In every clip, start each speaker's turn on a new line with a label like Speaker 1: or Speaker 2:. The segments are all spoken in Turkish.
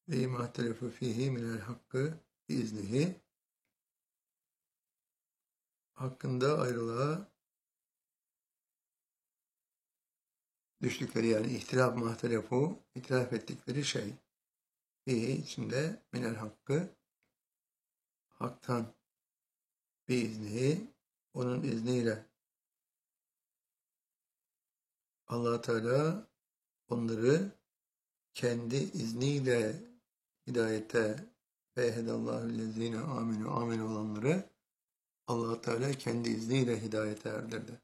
Speaker 1: ve ma telefu fihi minel hakkı biiznihi, hakkında ayrılığa düştükleri, yani ihtilaf mahtelefu, itilaf ettikleri şey, fihi içinde, minel hakkı, haktan, biiznihi, onun izniyle. Allah Teala onları kendi izniyle hidayete ve ehedallâhullezîne aminu olanları Allah Teala kendi izniyle hidayete erdirdi.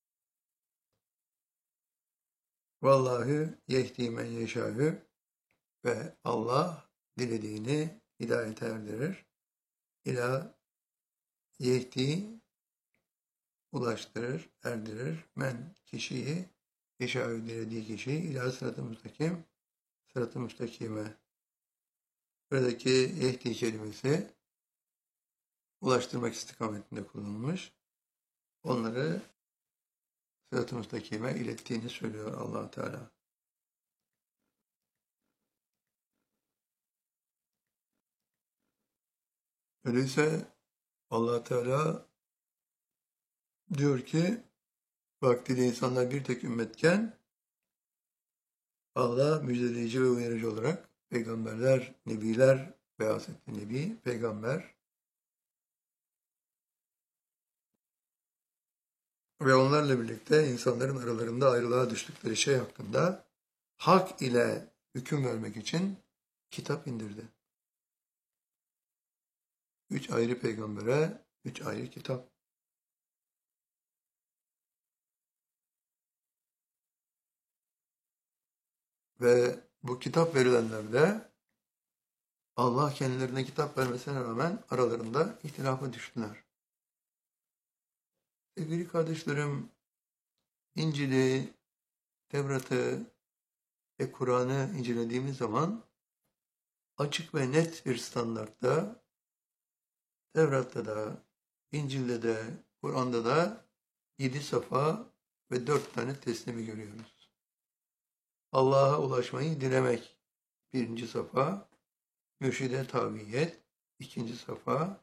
Speaker 1: Vallahu yehdi men yeşâhü, ve Allah dilediğini hidayete erdirir. İlâ yehdi, ulaştırır, erdirir. Men, kişiyi, yeşâhü, dilediği kişiyi, ilâ sırat-ı müstakim, sırat-ı müstakime. Buradaki yehdi kelimesi ulaştırmak istikametinde kullanılmış. Onları sırat-ı müstakime ilettiğini söylüyor Allah Teala. Öyleyse Allah Teala diyor ki, vaktiyle insanlar bir tek ümmetken Allah müjdeleyici ve uyarıcı olarak peygamberler, nebiler ve Hazreti Nebi, peygamber ve onlarla birlikte insanların aralarında ayrılığa düştükleri şey hakkında hak ile hüküm vermek için kitap indirdi. 3 ayrı peygambere 3 ayrı kitap. Ve bu kitap verilenlerde Allah kendilerine kitap vermesine rağmen aralarında ihtilafa düştüler. Sevgili kardeşlerim, İncil'i, Tevrat'ı ve Kur'an'ı incelediğimiz zaman açık ve net bir standartta Tevrat'ta da, İncil'de de, Kur'an'da da 7 safa ve 4 tane teslimi görüyoruz. Allah'a ulaşmayı dilemek 1. safa, mürşide tabiyet 2. safa,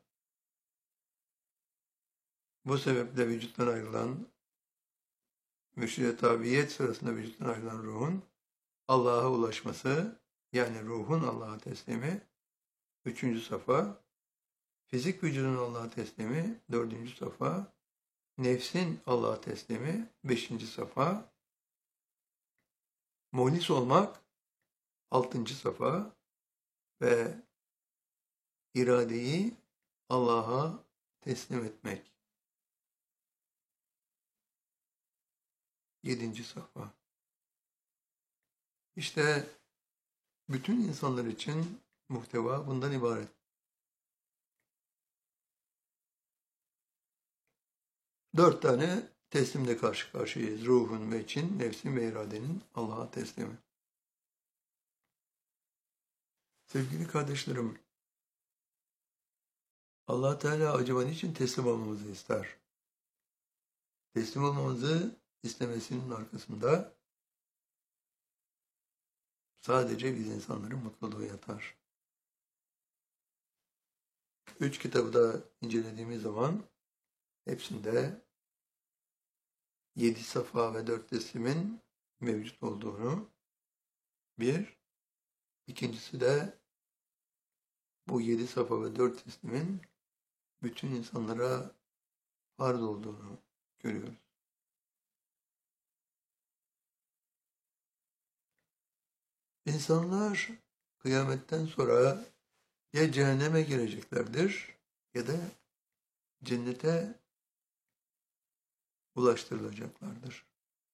Speaker 1: bu sebeple vücuttan ayrılan, mürşide tabiyet sırasında vücuttan ayrılan ruhun Allah'a ulaşması, yani ruhun Allah'a teslimi 3. safa, fizik vücudun Allah'a teslimi 4. safa, nefsin Allah'a teslimi 5. safa, muhlis olmak 6. safa ve iradeyi Allah'a teslim etmek 7. safa. İşte bütün insanlar için muhteva bundan ibaret. Dört tane teslimle karşı karşıyayız. Ruhun ve için, nefsin ve iradenin Allah'a teslimi. Sevgili kardeşlerim, Allah Teala acaba niçin teslim olmamızı ister? Teslim olmamızı istemesinin arkasında sadece biz insanların mutluluğu yatar. 3 kitabı da incelediğimiz zaman hepsinde 7 safa ve 4 teslimin mevcut olduğunu, bir, ikincisi de bu 7 safa ve 4 teslimin bütün insanlara farz olduğunu görüyoruz. İnsanlar kıyametten sonra ya cehenneme gireceklerdir ya da cennete ulaştırılacaklardır.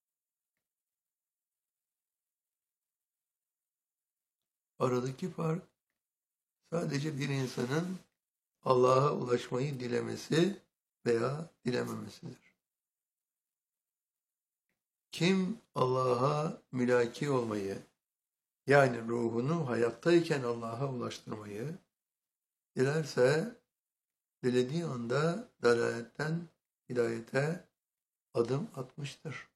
Speaker 1: Aradaki fark sadece bir insanın Allah'a ulaşmayı dilemesi veya dilememesidir. Kim Allah'a mülaki olmayı, yani ruhunu hayattayken Allah'a ulaştırmayı dilerse, dilediği anda dalaletten hidayete adım atmıştır.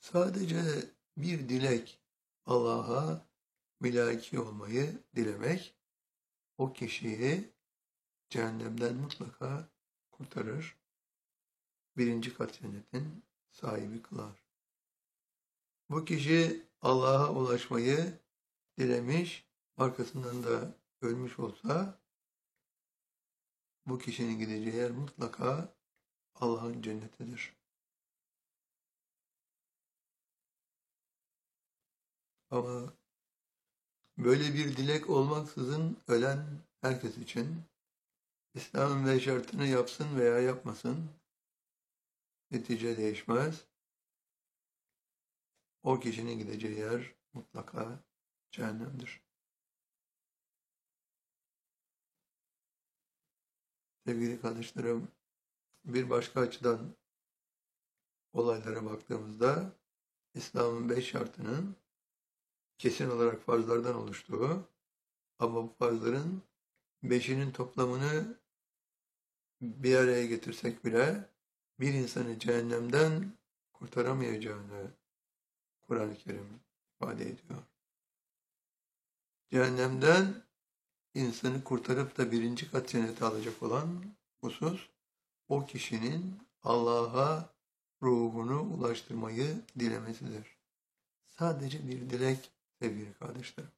Speaker 1: Sadece bir dilek, Allah'a mülaki olmayı dilemek, o kişiyi cehennemden mutlaka kurtarır. Birinci kat cennetin sahibi kılar. Bu kişi Allah'a ulaşmayı dilemiş, arkasından da ölmüş olsa, bu kişinin gideceği yer mutlaka Allah'ın cennetidir. Ama böyle bir dilek olmaksızın ölen herkes için İslam'ın 5 şartını yapsın veya yapmasın, netice değişmez. O kişinin gideceği yer mutlaka cehennemdir. Sevgili kardeşlerim, bir başka açıdan olaylara baktığımızda İslam'ın 5 şartının kesin olarak farzlardan oluştuğu ama bu farzların 5'inin toplamını bir araya getirsek bile bir insanı cehennemden kurtaramayacağını Kur'an-ı Kerim ifade ediyor. Cehennemden insanı kurtarıp da birinci kat cennete alacak olan husus, o kişinin Allah'a ruhunu ulaştırmayı dilemesidir. Sadece bir dilek sevgili kardeşlerim.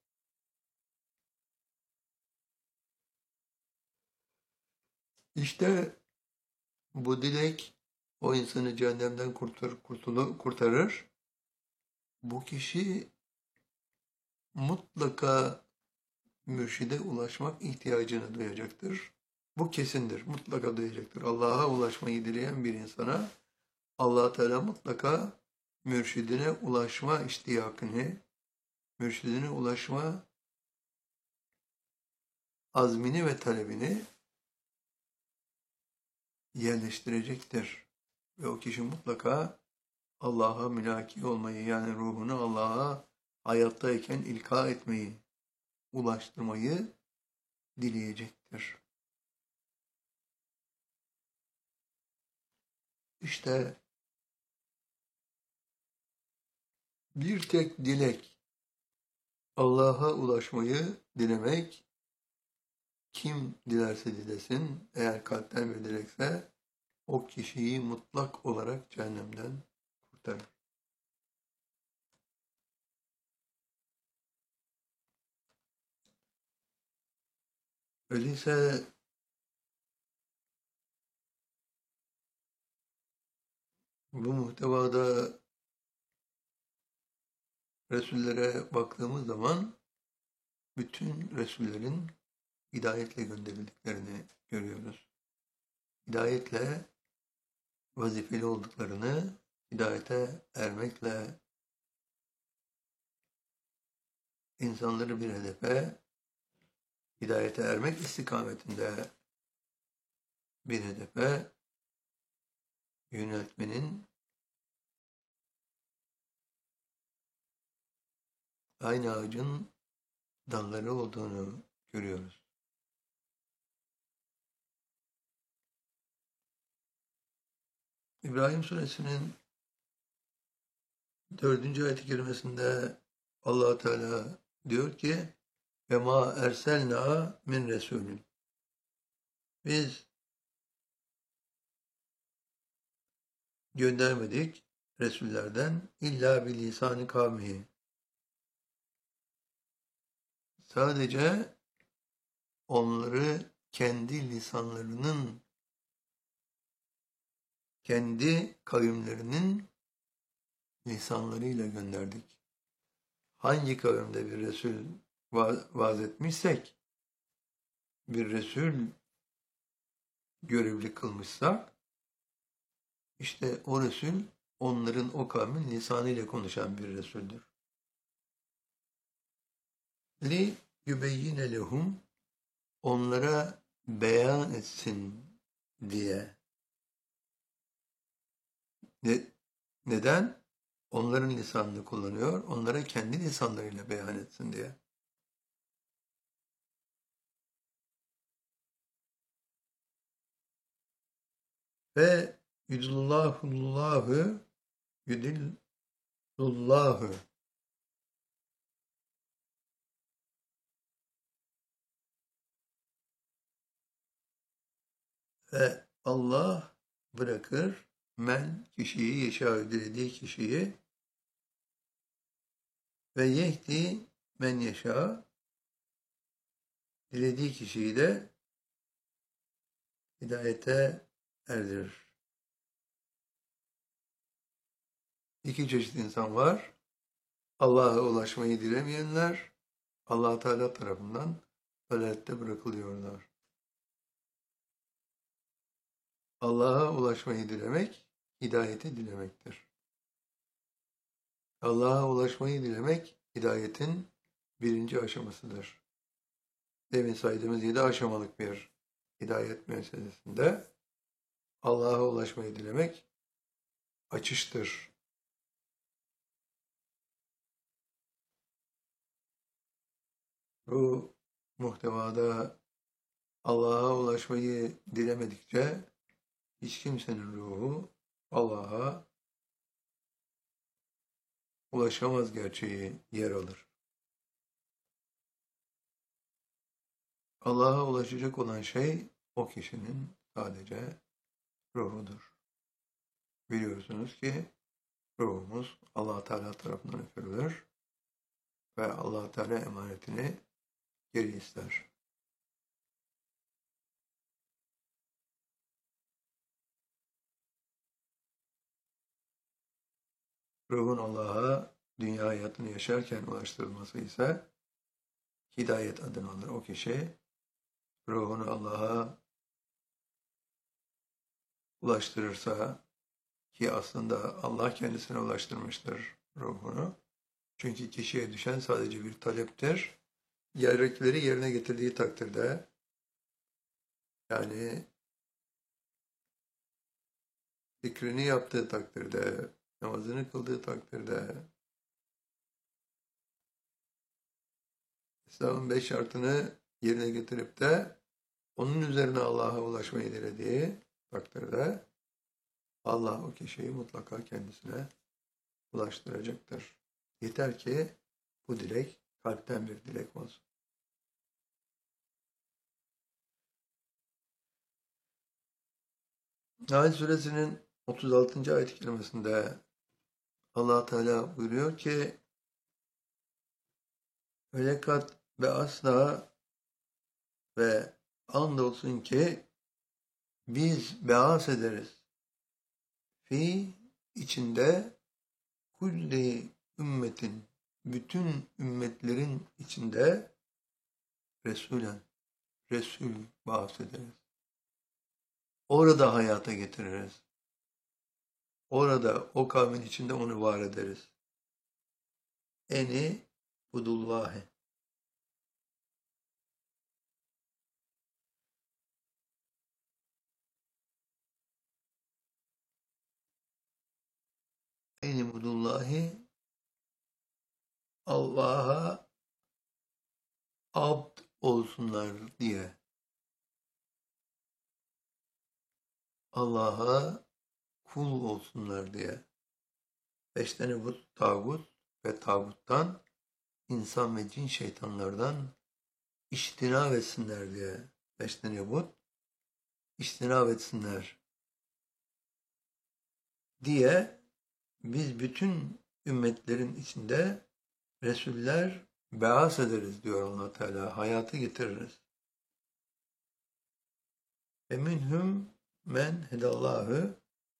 Speaker 1: İşte bu dilek o insanı cehennemden kurtarır. Bu kişi mutlaka mürşide ulaşmak ihtiyacını duyacaktır. Bu kesindir. Mutlaka duyacaktır. Allah'a ulaşmayı dileyen bir insana Allah Teala mutlaka mürşidine ulaşma iştiyakını, mürşidine ulaşma azmini ve talebini yerleştirecektir. Ve o kişi mutlaka Allah'a mülaki olmayı, yani ruhunu Allah'a hayattayken ilka etmeyi, ulaştırmayı dileyecektir. İşte bir tek dilek, Allah'a ulaşmayı dilemek, kim dilerse dilesin, eğer kalpten bir dilekse, o kişiyi mutlak olarak cehennemden kurtarır. Öyleyse bu muhtevada Resullere baktığımız zaman bütün Resullerin hidayetle gönderildiklerini görüyoruz. Hidayetle vazifeli olduklarını, hidayete ermekle insanları bir hedefe, hidayete ermek istikametinde bir hedefe yöneltmenin aynı ağacın dalları olduğunu görüyoruz. İbrahim Suresinin 4. ayet-i kerimesinde Allah Teala diyor ki: "Ve ma erselna min resulün." Biz göndermedik Resullerden illa bir lisan-ı kavmihi. Sadece onları kendi lisanlarının, kendi kavimlerinin lisanlarıyla gönderdik. Hangi kavimde bir Resul vaaz etmişsek, bir Resul görevli kılmışsak, işte o Resul onların, o kavmin lisanıyla konuşan bir Resul'dür. Li yübeyyine lehum, onlara beyan etsin diye. Neden? Onların lisanını kullanıyor, onlara kendi lisanlarıyla beyan etsin diye. Ve yudillahullahu yudil Allahu ve Allah bırakır men kişiyi yeşâ dilediği kişiyi ve yehdi men yeşâ dilediği kişiyi de hidayete erdirir. İki çeşit insan var. Allah'a ulaşmayı dilemeyenler Allah Teala tarafından dalalette bırakılıyorlar. Allah'a ulaşmayı dilemek hidayeti dilemektir. Allah'a ulaşmayı dilemek hidayetin birinci aşamasıdır. Demin saydığımız 7 aşamalık bir hidayet meselesinde Allah'a ulaşmayı dilemek açıştır. Bu muhtevada Allah'a ulaşmayı dilemedikçe hiç kimsenin ruhu Allah'a ulaşamaz gerçeği yer alır. Allah'a ulaşacak olan şey o kişinin sadece ruhudur. Biliyorsunuz ki ruhumuz Allah Teala tarafından üfürülür ve Allah Teala emanetini geri ister. Ruhun Allah'a dünya hayatını yaşarken ulaştırılması ise hidayet adını alır. O kişi ruhunu Allah'a ulaştırırsa ki aslında Allah kendisine ulaştırmıştır ruhunu. Çünkü kişiye düşen sadece bir taleptir. Gerekleri yerine getirdiği takdirde yani zikrini yaptığı takdirde, namazını kıldığı takdirde, İslam'ın 5 şartını yerine getirip de onun üzerine Allah'a ulaşmayı dilediği takdirde Allah o kişiyi mutlaka kendisine ulaştıracaktır. Yeter ki bu dilek kalpten bir dilek olsun. Nahl Suresinin 36. ayet-i kerimesinde Allah Teala buyuruyor ki velekat ve asla ve andolsun ki biz beas ederiz. Fi içinde kulli ümmetin bütün ümmetlerin içinde Resulen Resul beas ederiz. Orada hayata getiririz. Orada o kavmin içinde onu var ederiz. Eni budullahi. Eni budullahi Allah'a abd olsunlar diye. Allah'a kul olsunlar diye. Beştenebut tağut ve tağuttan insan ve cin şeytanlardan iştinab etsinler diye. Beştenebut iştinab etsinler diye biz bütün ümmetlerin içinde Resuller beas ederiz diyor Allah Teala. Hayatı getiririz. Ve minhum men hedallahu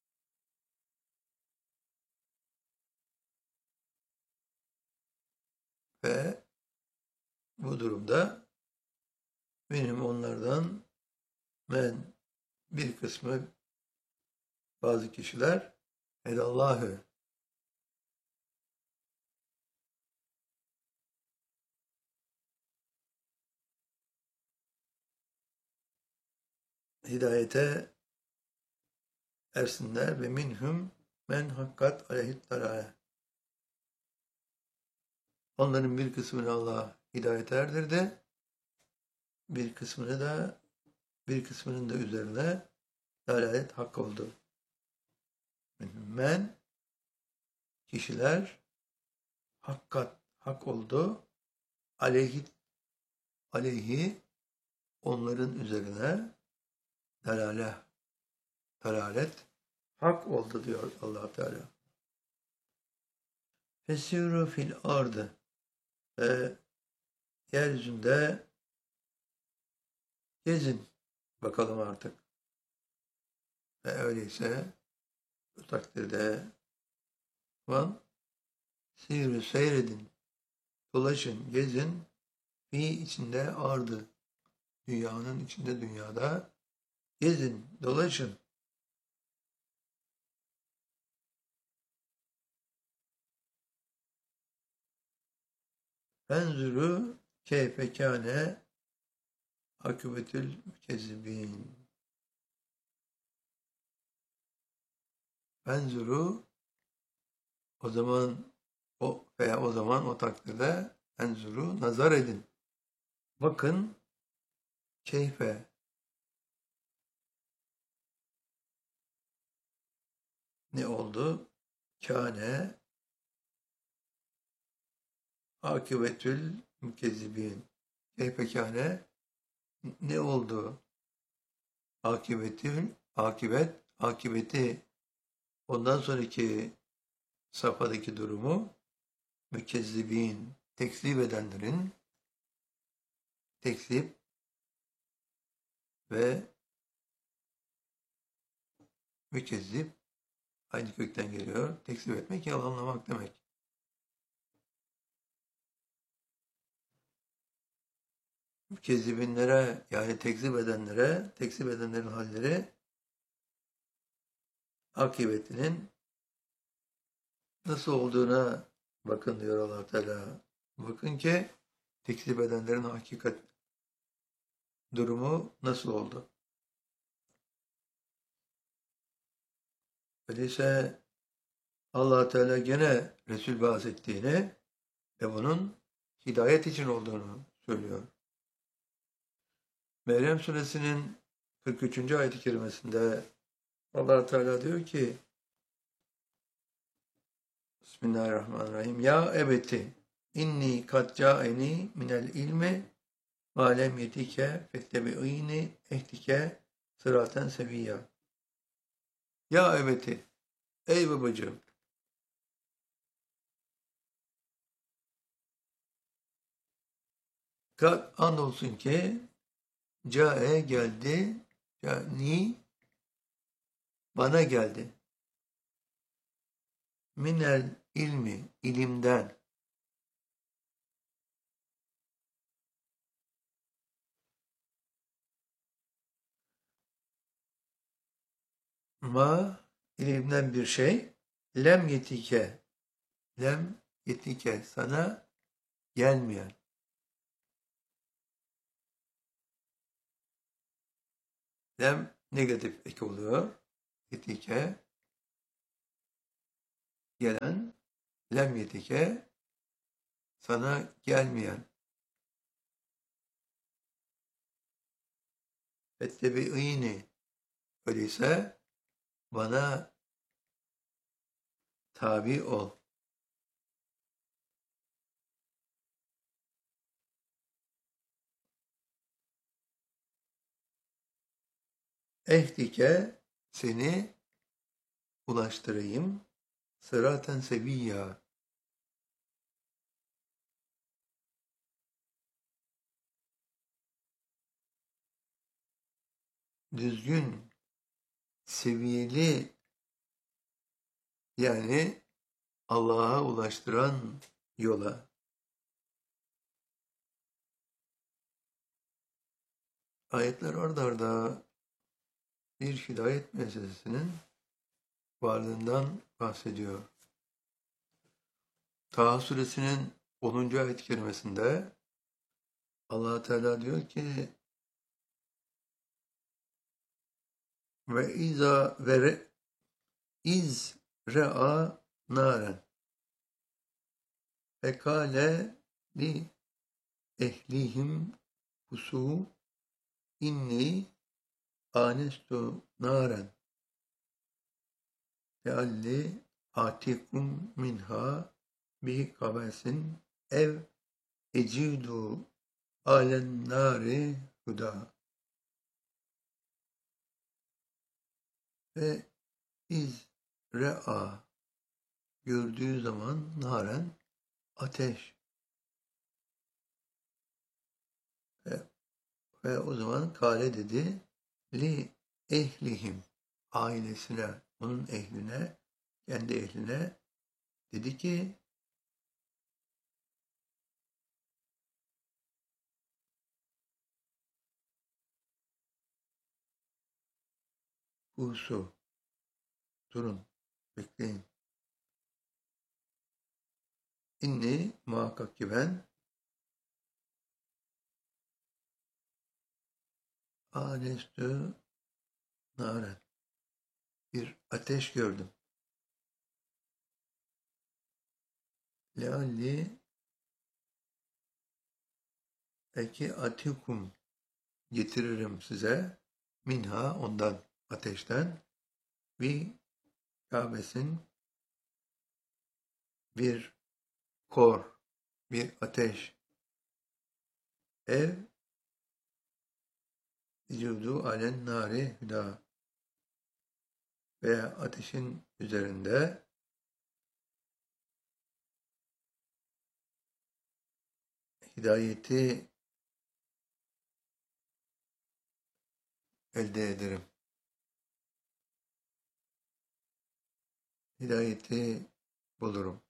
Speaker 1: ve bu durumda benim onlardan men bir kısmı bazı kişiler hedallahu hidayete ersinler ve minhum men hakkat aleyhit dalale. Onların bir kısmını Allah hidayete erdirdi. Bir kısmının da üzerine dalalet hak oldu. Men kişiler hak oldu. Aleyhi onların üzerine dalalet hak oldu diyor Allah Teala. Fesiru fil ardı. Yeryüzünde gezin bakalım artık. Ve öyleyse bu takdirde seyredin, dolaşın, gezin, içinde ardı, dünyanın içinde, dünyada gezin, dolaşın. Enzuru keyfe kâne akıbetül mükezzibîn. Enzuru o zaman o takdirde enzuru nazar edin. Bakın keyfe ne oldu? Kâne akıbetül mükezzibîn. Keyfe kâne ne oldu? Akibeti ondan sonraki safhadaki durumu mükezzibin, tekzip edenlerin tekzip ve mükezzip aynı kökten geliyor. Tekzip etmek, yalanlamak demek. Mükezzibinlere, yani tekzip edenlerin halleri akıbetinin nasıl olduğuna bakın diyor Allah Teala. Bakın ki tekzip edenlerin hakikat durumu nasıl oldu? Öyleyse Allah Teala gene Resul bahsettiğini ve bunun hidayet için olduğunu söylüyor. Meryem suresinin 43. ayet-i kerimesinde Allah Teala diyor ki Bismillahirrahmanirrahim. Ya ebeti inni kad ca'eni minel ilmi ma lem yetike fettebi'ini ehdike sıraten seviyya. Ya ebeti, ey babacığım, kad andolsun ki ca'e geldi, ca'ni bana geldi. Minel ilmi, ilimden. Ma, ilimden bir şey. Lem yetike, sana gelmeyen. Lem negatif eki oluyor. Yetike, gelen. Lem yetike, sana gelmeyen. Fettebi'ini, öyleyse bana tabi ol. Ehdike, seni ulaştırayım. Sıraten seviyya, düzgün, seviyeli, yani Allah'a ulaştıran yola. Ayetler arda arda bir hidayet meselesinin varlığından bahsediyor. Taha suresinin 10. ayet-i kerimesinde Allah Teala diyor ki ve iz re'a naren fekale li ehlihim husu inni anestu naren lealli atikum minha bi kabesin ev ecidu alen nari huda ve iz re'a gördüğü zaman naren ateş ve o zaman kale dedi li ehlihim ailesine, onun ehline, kendi ehline dedi ki Usu, durun, bekleyin. İnni muhakkak ki ben anestü naren bir ateş gördüm. Lealli eki atikum getiririm size minha ondan ateşten bir kabesin bir kor bir ateş ev vücudu alen nari hüda veya ateşin üzerinde hidayeti elde ederim. Hidayeti bulurum.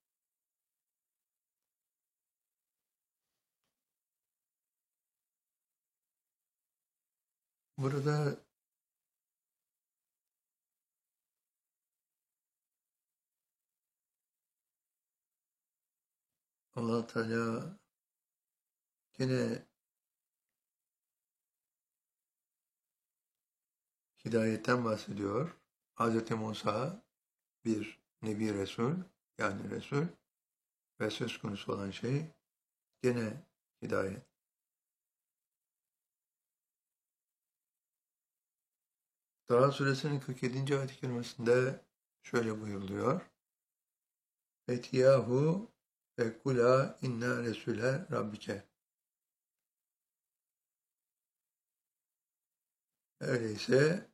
Speaker 1: Burada Allah Teala gene hidayetten bahsediyor. Hz. Musa bir Nebi Resul, yani Resul ve söz konusu olan şey gene hidayet. Daha suresinin 47. ayet-i kerimesinde şöyle buyuruluyor. Etiyahu ve kula inna resule rabbike. Öyleyse